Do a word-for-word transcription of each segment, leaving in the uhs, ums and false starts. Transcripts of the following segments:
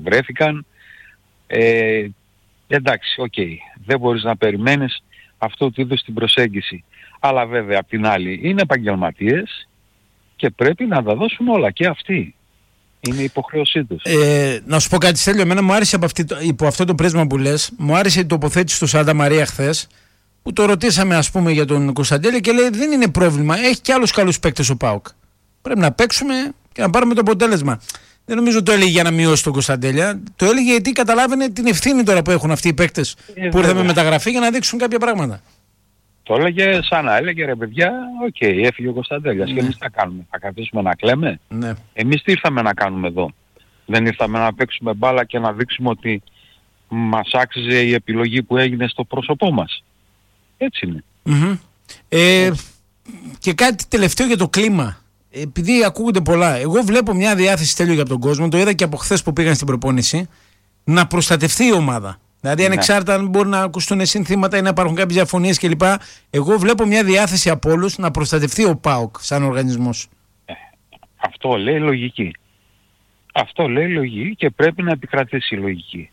βρέθηκαν. Ε, εντάξει, οκ, okay. Δεν μπορείς να περιμένεις αυτό του είδους την προσέγγιση. Αλλά βέβαια απ' την άλλη είναι επαγγελματίες και πρέπει να τα δώσουν όλα και αυτοί. Είναι η υποχρέωσή τους. Ε, να σου πω κάτι, Στέλιο, εμένα μου άρεσε από αυτή, υπό αυτό το πρίσμα που λες, μου άρεσε η τοποθέτηση του Σάντα Μαρία χθες, που το ρωτήσαμε ας πούμε για τον Κωνσταντέλια και λέει δεν είναι πρόβλημα, έχει και άλλους καλούς παίκτες ο ΠΑΟΚ. Πρέπει να παίξουμε και να πάρουμε το αποτέλεσμα. Δεν νομίζω το έλεγε για να μειώσει τον Κωνσταντέλια, το έλεγε γιατί καταλάβαινε την ευθύνη τώρα που έχουν αυτοί οι παίκτες ε, που ήρθαν με μεταγραφή για να δείξουν κάποια πράγματα. Το έλεγε σαν να έλεγε ρε παιδιά, οκ, okay, έφυγε ο Κωνσταντέλιας, ναι. Και εμείς τι θα κάνουμε, θα καθίσουμε να κλαίμε. Ναι. Εμείς τι ήρθαμε να κάνουμε εδώ? Δεν ήρθαμε να παίξουμε μπάλα και να δείξουμε ότι μας άξιζε η επιλογή που έγινε στο πρόσωπό μας. Έτσι είναι. Mm-hmm. Ε, και κάτι τελευταίο για το κλίμα. Επειδή ακούγονται πολλά, εγώ βλέπω μια διάθεση, Τέλειο, για τον κόσμο, το είδα και από χθες που πήγαν στην προπόνηση, να προστατευτεί η ομάδα. Δηλαδή, ναι. Ανεξάρτητα αν μπορεί να ακουστούν συνθήματα ή να υπάρχουν κάποιες διαφωνίες κλπ. Εγώ βλέπω μια διάθεση από όλους να προστατευτεί ο ΠΑΟΚ σαν οργανισμός. Ε, αυτό λέει λογική. Αυτό λέει λογική και πρέπει να επικρατήσει η λογική.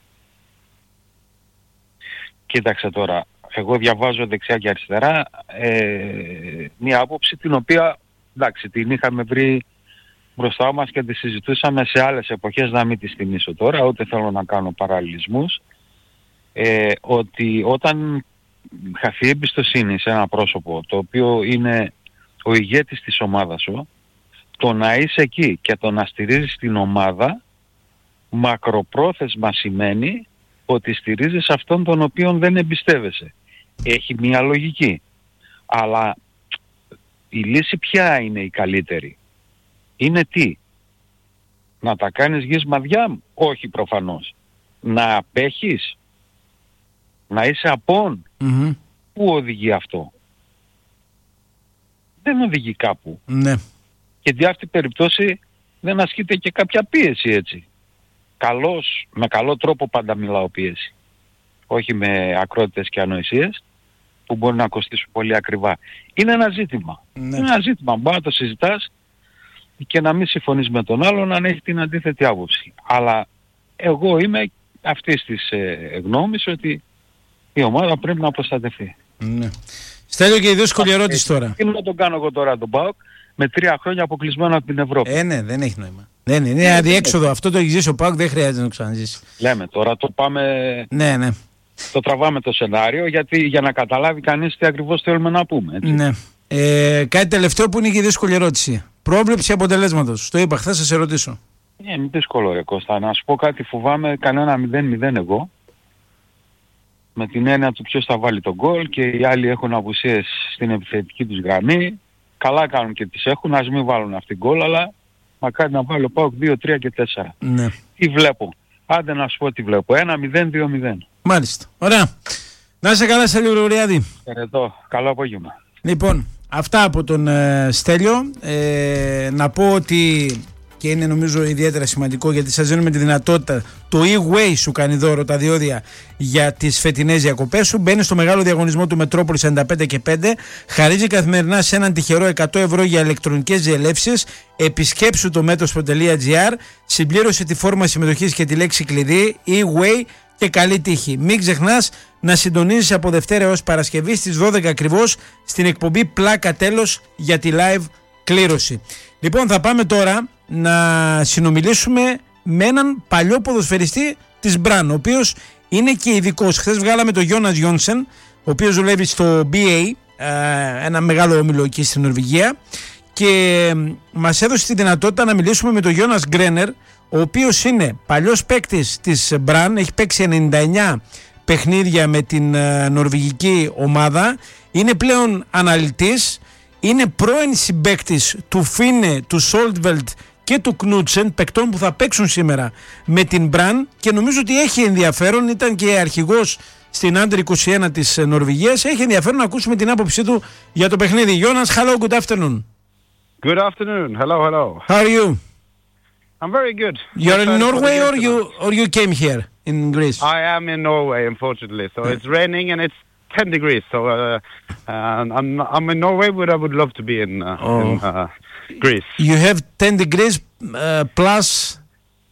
Κοίταξε τώρα, εγώ διαβάζω δεξιά και αριστερά ε, μια άποψη την οποία, εντάξει, την είχαμε βρει μπροστά μας και τη συζητούσαμε σε άλλες εποχές, να μην τη θυμίσω τώρα, ούτε θέλω να κάνω παραλληλισμούς. Ε, ότι όταν χαθεί εμπιστοσύνη σε ένα πρόσωπο το οποίο είναι ο ηγέτης της ομάδας σου, το να είσαι εκεί και το να στηρίζεις την ομάδα μακροπρόθεσμα σημαίνει ότι στηρίζεις αυτόν τον οποίον δεν εμπιστεύεσαι. Έχει μια λογική. Αλλά η λύση ποια είναι η καλύτερη? Είναι τι? Να τα κάνεις γης μαδιά? Όχι προφανώς. Να απέχεις? Να είσαι απόν? Mm-hmm. Πού οδηγεί αυτό? Δεν οδηγεί κάπου. Ναι. Και δι' αυτή περίπτωση δεν ασκείται και κάποια πίεση έτσι. Καλώς, με καλό τρόπο πάντα μιλάω πίεση. Όχι με ακρότητες και ανοησίες που μπορεί να κοστίσουν πολύ ακριβά. Είναι ένα ζήτημα. Ναι. Είναι ένα ζήτημα. Μπορεί να το συζητάς και να μην συμφωνείς με τον άλλον αν έχει την αντίθετη άποψη. Αλλά εγώ είμαι αυτής της ε, γνώμης ότι η ομάδα πρέπει να προστατευτεί. Ναι. Στέλιο, και η δύσκολη ερώτηση τώρα. Τι να τον κάνω εγώ τώρα τον ΠΑΟΚ με τρία χρόνια αποκλεισμένο από την Ευρώπη? Ε, ναι, δεν έχει νόημα. Δεν είναι, είναι αδιέξοδο. Αυτό το έχει ζήσει ο ΠΑΟΚ, δεν χρειάζεται να το ξαναζήσει. Λέμε τώρα, το πάμε. Ναι, ναι. Το τραβάμε το σενάριο γιατί, για να καταλάβει κανείς τι ακριβώς θέλουμε να πούμε. Έτσι. Ναι. Ε, κάτι τελευταίο που είναι και η δύσκολη ερώτηση. Πρόβλεψη αποτελέσματος. Το είπα χθες, θα σε ρωτήσω. Είναι δύσκολο, ρε Κώστα. Να σου πω κάτι, φοβάμαι κανένα μηδέν μηδέν εγώ. Με την έννοια του ποιος θα βάλει τον γκολ και οι άλλοι έχουν απουσίες στην επιθετική τους γραμμή. Καλά κάνουν και τις έχουν, ας μην βάλουν αυτήν γκολ, αλλά μακάρι να βάλω ΠΑΟΚ δύο, τρία και τέσσερα. Ναι. Τι βλέπω? Άντε να σου πω τι βλέπω. ένα μηδέν, δύο μηδέν. Μάλιστα. Ωραία. Να είσαι καλά, Στέλιο Γρηγοριάδη. Χαιρετώ. Καλό απόγευμα. Λοιπόν, αυτά από τον ε, Στέλιο. Ε, να πω ότι, και είναι νομίζω ιδιαίτερα σημαντικό, γιατί σας δίνουμε τη δυνατότητα, το e-way σου κάνει δώρο τα διόδια για τις φετινές διακοπές σου. Μπαίνει στο μεγάλο διαγωνισμό του Μετρόπολης ενενήντα πέντε και πέντε, χαρίζει καθημερινά σε έναν τυχερό εκατό ευρώ για ηλεκτρονικές διελεύσεις. Επισκέψου το μέτροσπορ τελεία τζι άρ, συμπλήρωσε τη φόρμα συμμετοχής και τη λέξη κλειδί e-way και καλή τύχη. Μην ξεχνάς να συντονίζεις από Δευτέρα έως Παρασκευή στις δώδεκα ακριβώς στην εκπομπή Πλάκα Τέλος για τη live κλήρωση. Λοιπόν, θα πάμε τώρα να συνομιλήσουμε με έναν παλιό ποδοσφαιριστή της Μπραν, ο οποίος είναι και ειδικός. Χθες βγάλαμε τον Γιόνας Γιόνσεν, ο οποίος δουλεύει στο μπι έι, ένα μεγάλο όμιλο εκεί στην Νορβηγία, και μας έδωσε τη δυνατότητα να μιλήσουμε με τον Γιόνας Γκρένερ, ο οποίος είναι παλιός παίκτης της Μπραν, έχει παίξει ενενήντα εννιά παιχνίδια με την νορβηγική ομάδα, είναι πλέον αναλυτής, είναι πρώην συμπαίκτης του Φίνε, του Σόλτβελτ και του Κνούτσεν, παικτών που θα παίξουν σήμερα με την Μπραν, και νομίζω ότι έχει ενδιαφέρον, ήταν και αρχηγός στην Άντερ είκοσι ένα της Νορβηγίας, έχει ενδιαφέρον να ακούσουμε την άποψή του για το παιχνίδι. Γιόνας, hello, good afternoon. Good afternoon, hello, hello. How are you? I'm very good. You're in Norway or you or you came here in Greece? I am in Norway, unfortunately. So it's raining and it's ten degrees. So uh, uh, I'm I'm in Norway, but I would love to be in, uh, oh. in uh, Greece. You have ten degrees uh, plus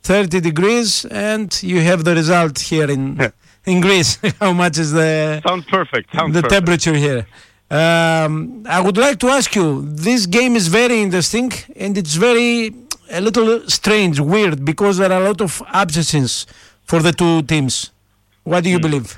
thirty degrees, and you have the result here in in Greece. How much is the sounds perfect? Sounds the perfect. temperature here? Um, I would like to ask you. This game is very interesting, and it's very a little strange, weird, because there are a lot of absences for the two teams. What do you mm. believe?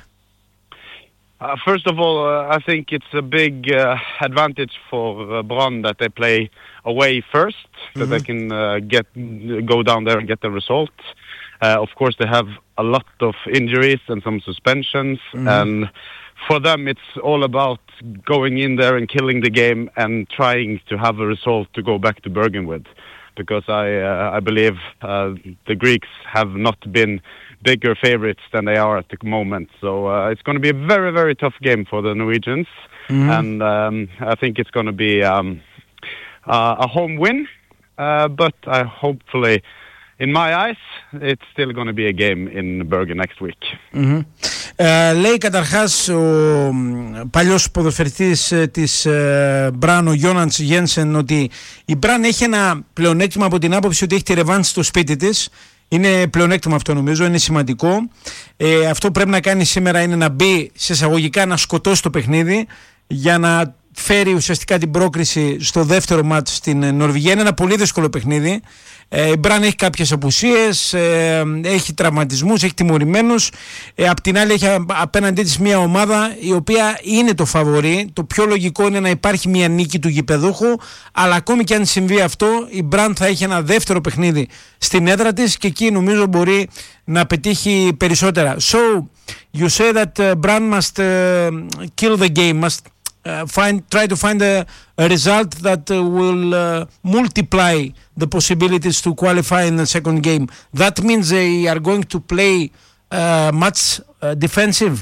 Uh, first of all, uh, I think it's a big uh, advantage for uh, Brann that they play away first, so mm-hmm. they can uh, get go down there and get the result. Uh, of course, they have a lot of injuries and some suspensions, mm-hmm. and for them, it's all about going in there and killing the game and trying to have a result to go back to Bergen with. Because I uh, I believe uh, the Greeks have not been bigger favorites than they are at the moment. So uh, it's going to be a very, very tough game for the Norwegians. Mm-hmm. And um, I think it's going to be um, uh, a home win. Uh, but I hopefully, in my eyes, it's still going to be a game in Bergen next week. Mm-hmm. Uh, λέει καταρχάς ο παλιός ποδοσφαιριστής της Brann, ο Γιόναντς Γένσεν, ότι η Brann έχει ένα πλεονέκτημα από την άποψη ότι έχει τη ρεβάνς στο σπίτι της. Είναι πλεονέκτημα αυτό, νομίζω, είναι σημαντικό. Ε, αυτό πρέπει να κάνει σήμερα είναι να μπει σε εισαγωγικά, να σκοτώσει το παιχνίδι για να φέρει ουσιαστικά την πρόκριση στο δεύτερο μάτς στην Νορβηγία. Είναι ένα πολύ δύσκολο παιχνίδι. Ε, η Brann έχει κάποιες απουσίες, ε, έχει τραυματισμούς, έχει τιμωρημένους. Ε, απ' την άλλη έχει απέναντί της μια ομάδα η οποία είναι το φαβορί. Το πιο λογικό είναι να υπάρχει μια νίκη του γηπεδούχου, αλλά ακόμη και αν συμβεί αυτό, η Brann θα έχει ένα δεύτερο παιχνίδι στην έδρα της και εκεί νομίζω μπορεί να πετύχει περισσότερα. So, you say that uh, Brann must uh, kill the game, must Uh, find, try to find a, a result that uh, will uh, multiply the possibilities to qualify in the second game. That means they are going to play uh, much uh, defensive,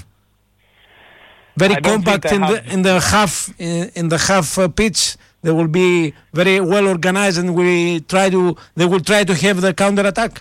very compact in the in the half in, in the half uh, pitch. They will be very well organized, and we try to they will try to have the counter attack.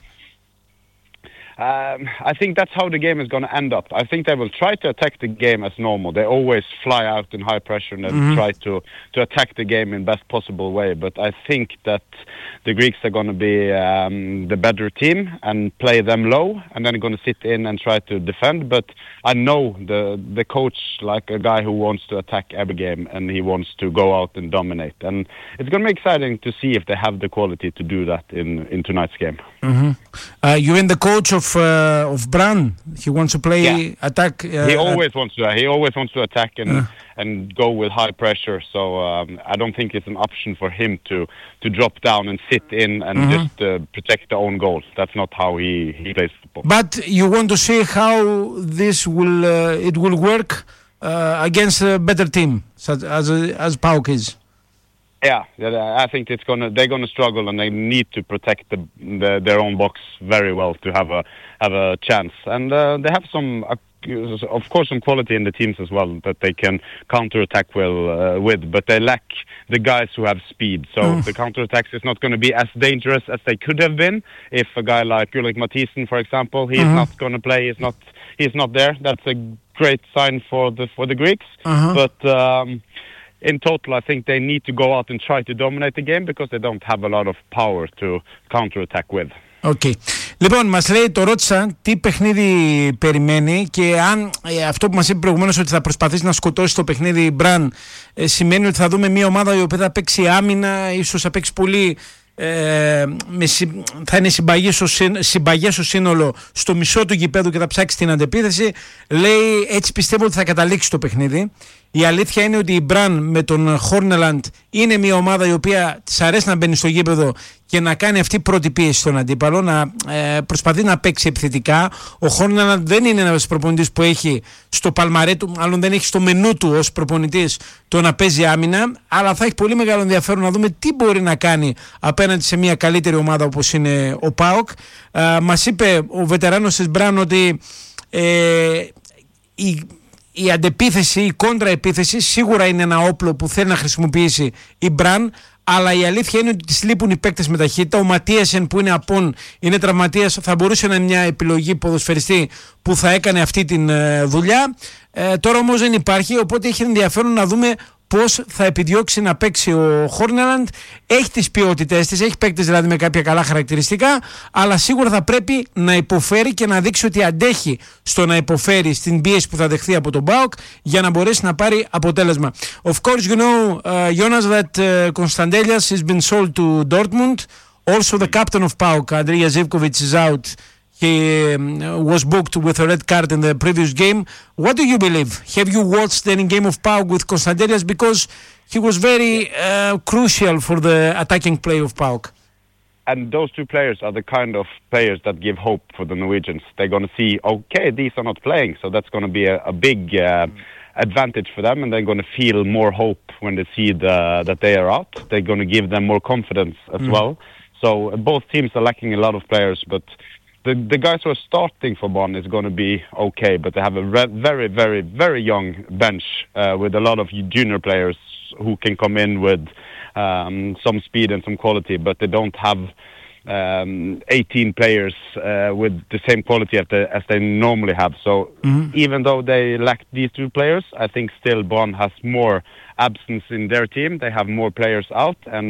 Um, I think that's how the game is going to end up. I think they will try to attack the game as normal. They always fly out in high pressure and mm-hmm. try to, to attack the game in best possible way. But I think that the Greeks are going to be um, the better team and play them low, and then going to sit in and try to defend. But I know the the coach like a guy who wants to attack every game and he wants to go out and dominate. And it's going to be exciting to see if they have the quality to do that in, in tonight's game. Mm-hmm. Uh, you and the coach of uh, of Brann, he wants to play yeah. attack. Uh, he always wants to. He always wants to attack and uh. and go with high pressure. So um, I don't think it's an option for him to to drop down and sit in and mm-hmm. just uh, protect the own goal. That's not how he, he plays football. But you want to see how this will uh, it will work uh, against a better team such as as PAOK is. Yeah, I think it's gonna they're gonna struggle and they need to protect the, the their own box very well to have a have a chance. And uh, they have some, uh, of course, some quality in the teams as well that they can counterattack well uh, with. But they lack the guys who have speed. So mm. the counterattacks is not going to be as dangerous as they could have been if a guy like Ulrik Mathisen, for example, he's mm-hmm. not going to play. He's not he's not there. That's a great sign for the for the Greeks. Uh-huh. But um, in total, I think they need to go out and try to dominate the game because they don't have a lot of power to counterattack with. Okay. Λοιπόν, μας λέει, το ρώτησα τι παιχνίδι περιμένει και αν ε, αυτό που μας είπε προηγουμένως ότι θα προσπαθήσει να σκοτώσει το παιχνίδι η Brann ε, σημαίνει ότι θα δούμε μια ομάδα η οποία θα παίξει άμυνα, ίσως θα παίξει πολύ ε, με, θα είναι συμπαγές στο σύνολο στο μισό του γηπέδου και θα ψάξει την αντεπίθεση. Λέει, έτσι πιστεύω ότι θα καταλήξει το παιχνίδι. Η αλήθεια είναι ότι η Brann με τον Χόρνελαντ είναι μια ομάδα η οποία της αρέσει να μπαίνει στο γήπεδο και να κάνει αυτή πρώτη πίεση στον αντίπαλο, να ε, προσπαθεί να παίξει επιθετικά. Ο Χόρνελαντ δεν είναι ένας προπονητής που έχει στο παλμαρέ του, μάλλον δεν έχει στο μενού του ως προπονητής το να παίζει άμυνα, αλλά θα έχει πολύ μεγάλο ενδιαφέρον να δούμε τι μπορεί να κάνει απέναντι σε μια καλύτερη ομάδα όπως είναι ο ΠΑΟΚ. Ε, μας είπε ο βετεράνος της Brann ότι ε, η η αντεπίθεση, η κόντρα επίθεση σίγουρα είναι ένα όπλο που θέλει να χρησιμοποιήσει η Brann, αλλά η αλήθεια είναι ότι της λείπουν οι παίκτες με ταχύτητα. Ο Ματίασεν που είναι απόν, είναι τραυματίας, θα μπορούσε να είναι μια επιλογή ποδοσφαιριστή που θα έκανε αυτή τη ε, δουλειά. Ε, τώρα όμως δεν υπάρχει, οπότε έχει ενδιαφέρον να δούμε πώς θα επιδιώξει να παίξει ο Χόρνελαντ. Έχει τις ποιότητές της, έχει παίκτες δηλαδή με κάποια καλά χαρακτηριστικά, αλλά σίγουρα θα πρέπει να υποφέρει και να δείξει ότι αντέχει στο να υποφέρει στην πίεση που θα δεχθεί από τον ΠΑΟΚ για να μπορέσει να πάρει αποτέλεσμα. Of course, you know, uh, Jonas, that uh, Konstantelias has been sold to Dortmund. Also, the captain of PAOK, Andrija Zivkovic, is out. He um, was booked with a red card in the previous game. What do you believe? Have you watched any game of PAOK with Konstantelias? Because he was very uh, crucial for the attacking play of PAOK. And those two players are the kind of players that give hope for the Norwegians. They're going to see, okay, these are not playing, so that's going to be a, a big uh, advantage for them, and they're going to feel more hope when they see the, that they are out. They're going to give them more confidence as mm. well. So uh, both teams are lacking a lot of players, but the the guys who are starting for Bonn is going to be okay, but they have a re- very, very, very young bench uh, with a lot of junior players who can come in with um, some speed and some quality, but they don't have um, eighteen players uh, with the same quality as they, as they normally have. So mm-hmm. even though they lack these two players, I think still Bonn has more absence in their team. They have more players out, and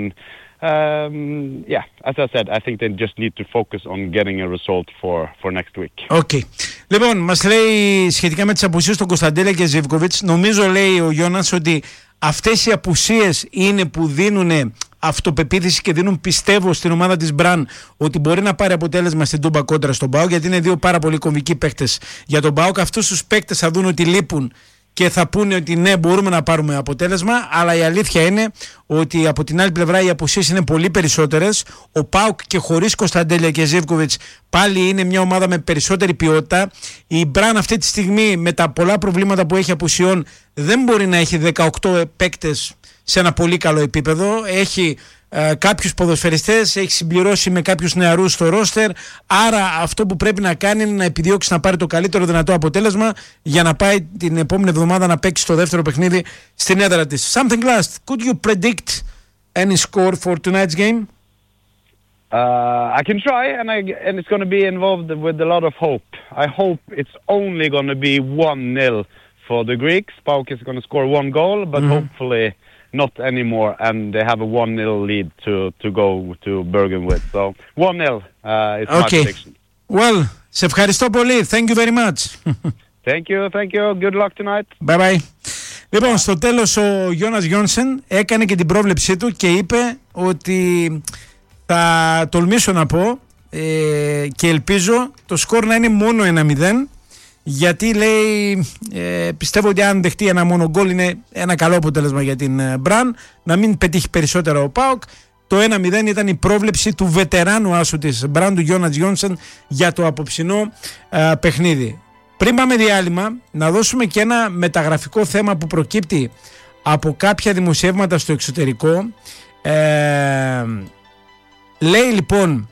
Um, yeah, as I said, I think they just need to focus on getting a result for, for next week. Okay. Λοιπόν, μας λέει σχετικά με τις απουσίες των Κωνσταντέλια και Ζιβκοβιτς, νομίζω λέει ο Γιώνας ότι αυτές οι απουσίες είναι που δίνουν αυτοπεποίθηση και δίνουν πιστεύω στην ομάδα της Μπραν ότι μπορεί να πάρει αποτέλεσμα στην Τούμπα κόντρα στον ΠΑΟΚ, γιατί είναι δύο πάρα πολύ κομβικοί παίκτες για τον ΠΑΟΚ. Αυτούς τους παίκτες θα δουν ότι λείπουν και θα πούνε ότι ναι, μπορούμε να πάρουμε αποτέλεσμα, αλλά η αλήθεια είναι ότι από την άλλη πλευρά οι απουσίες είναι πολύ περισσότερες. Ο ΠΑΟΚ και χωρίς Κωνσταντέλια και Ζίβκοβιτς πάλι είναι μια ομάδα με περισσότερη ποιότητα. Η Μπραν αυτή τη στιγμή με τα πολλά προβλήματα που έχει απουσιών δεν μπορεί να έχει δεκαοκτώ παίκτες σε ένα πολύ καλό επίπεδο. Έχει ε, κάποιους ποδοσφαιριστές, έχει συμπληρώσει με κάποιους νεαρούς στο ρόστερ. Άρα αυτό που πρέπει να κάνει είναι να επιδιώξει να πάρει το καλύτερο δυνατό αποτέλεσμα για να πάει την επόμενη εβδομάδα να παίξει το δεύτερο παιχνίδι στην έδρα της. Something last. Could you predict any score for tonight's game? Uh, I can try, and, I, and it's going to be involved with a lot of hope. I hope it's only going to be one nil for the Greeks. PAOK is going to score one goal, but mm-hmm. hopefully not anymore, and they have a one nil lead to, to go to Bergen with. So one nil uh, is okay. My prediction. Well, σε ευχαριστώ πολύ. Thank you very much. Thank you, thank you. Good luck tonight. Bye bye. Λοιπόν, στο τέλος ο Γιώνας Γιόνσεν έκανε και την πρόβλεψή του και είπε ότι θα τολμήσω να πω ε, και ελπίζω το σκορ να είναι μόνο ένα μηδέν, γιατί λέει ε, πιστεύω ότι αν δεχτεί ένα μόνο γκολ είναι ένα καλό αποτέλεσμα για την Μπραν, να μην πετύχει περισσότερα ο ΠΑΟΚ. Το ένα μηδέν ήταν η πρόβλεψη του βετεράνου άσου της Μπραν, του Γιώνας Γιόνσεν, για το απόψινό ε, παιχνίδι. Πριν πάμε διάλειμμα, να δώσουμε και ένα μεταγραφικό θέμα που προκύπτει από κάποια δημοσιεύματα στο εξωτερικό. Ε, λέει λοιπόν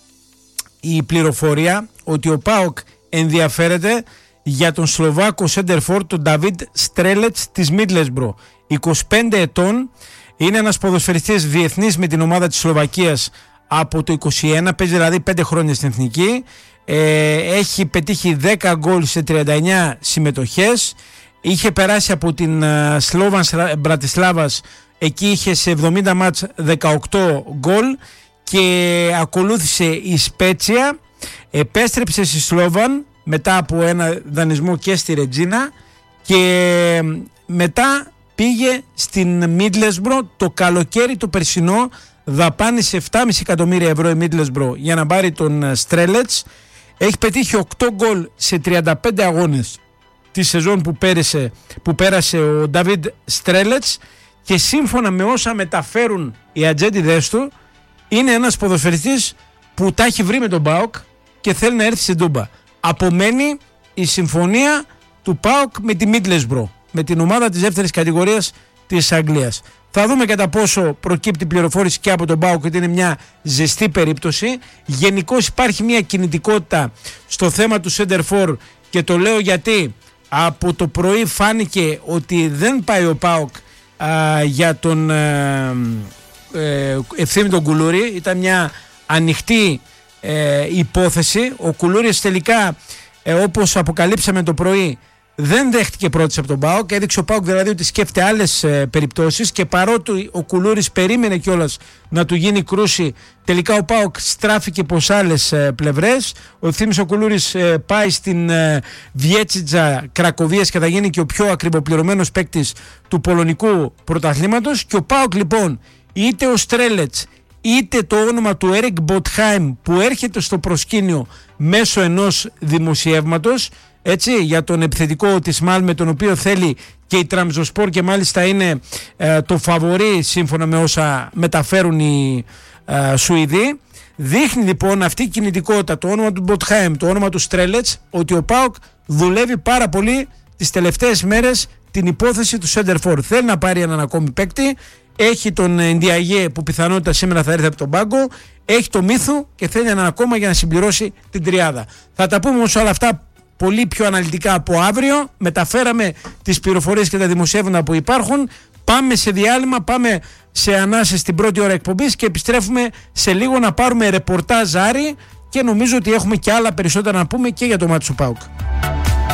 η πληροφορία ότι ο ΠΑΟΚ ενδιαφέρεται για τον Σλοβάκο σέντερφορ, τον Νταβίντ Στρέλετς της Μίτλεσμπρο. είκοσι πέντε ετών, είναι ένας ποδοσφαιριστής διεθνής με την ομάδα της Σλοβακίας από το είκοσι ένα, παίζει δηλαδή πέντε χρόνια στην εθνική. Ε, έχει πετύχει δέκα γκολ σε τριάντα εννιά συμμετοχές. Είχε περάσει από την Σλόβαν Μπρατισλάβας, εκεί είχε σε εβδομήντα μάτς δεκαοκτώ γκολ, και ακολούθησε η Σπέτσια, επέστρεψε στη Σλόβαν μετά από ένα δανεισμό και στη Ρετζίνα και μετά πήγε στην Μίτλεσμπρο το καλοκαίρι το περσινό. Δαπάνησε επτά κόμμα πέντε εκατομμύρια ευρώ η Μίτλεσμπρο για να πάρει τον Στρέλετς. Έχει πετύχει οκτώ γκολ σε τριάντα πέντε αγώνες τη σεζόν που πέρασε, που πέρασε ο Νταβίντ Στρέλετς, και σύμφωνα με όσα μεταφέρουν οι ατζέντιδες του είναι ένας ποδοσφαιριστής που τα έχει βρει με τον ΠΑΟΚ και θέλει να έρθει στην Τούμπα. Απομένει η συμφωνία του ΠΑΟΚ με τη Μίτλεσμπρο, με την ομάδα της δεύτερης κατηγορίας της Αγγλίας. Θα δούμε κατά πόσο προκύπτει πληροφόρηση και από τον ΠΑΟΚ, ότι είναι μια ζεστή περίπτωση. Γενικώς υπάρχει μια κινητικότητα στο θέμα του Center For, και το λέω γιατί από το πρωί φάνηκε ότι δεν πάει ο ΠΑΟΚ α, για τον ε, ε, Ευθύμη τον Κουλούρη. Ήταν μια ανοιχτή ε, υπόθεση. Ο Κουλούρης τελικά, ε, όπως αποκαλύψαμε το πρωί, δεν δέχτηκε πρώτης από τον ΠΑΟΚ. Έδειξε ο ΠΑΟΚ δηλαδή ότι σκέφτεται άλλες ε, περιπτώσεις, και παρότι ο Κουλούρης περίμενε κιόλας να του γίνει κρούση, τελικά ο ΠΑΟΚ στράφηκε προς άλλες ε, πλευρές. Ο Ευθύμης ο Κουλούρης ε, πάει στην ε, Βιέτσιτζα Κρακοβίας και θα γίνει και ο πιο ακριβοπληρωμένος παίκτης του πολωνικού πρωταθλήματος. Και ο ΠΑΟΚ λοιπόν, είτε ο Στρέλετς είτε το όνομα του Έρικ Μποτχάιμ που έρχεται στο προσκήνιο μέσω ενός δημοσιεύματος, έτσι, για τον επιθετικό της Μάλ, με τον οποίο θέλει και η Τραμζοσπόρ, και μάλιστα είναι ε, το φαβορί σύμφωνα με όσα μεταφέρουν οι ε, Σουηδοί. Δείχνει λοιπόν αυτή η κινητικότητα, το όνομα του Μποτχάιμ, το όνομα του Στρέλετς, ότι ο ΠΑΟΚ δουλεύει πάρα πολύ τις τελευταίες μέρες την υπόθεση του Σέντερφορ. Θέλει να πάρει έναν ακόμη παίκτη. Έχει τον Ντιαγέ που πιθανότητα σήμερα θα έρθει από τον πάγκο. Έχει το Μύθου και θέλει έναν ακόμα για να συμπληρώσει την τριάδα. Θα τα πούμε όμως όλα αυτά πολύ πιο αναλυτικά από αύριο. Μεταφέραμε τις πληροφορίες και τα δημοσιεύματα που υπάρχουν. Πάμε σε διάλειμμα, πάμε σε ανάσες στην πρώτη ώρα εκπομπής και επιστρέφουμε σε λίγο να πάρουμε ρεπορτάζ Άρη, και νομίζω ότι έχουμε και άλλα περισσότερα να πούμε και για το μάτι του ΠΑΟΚ.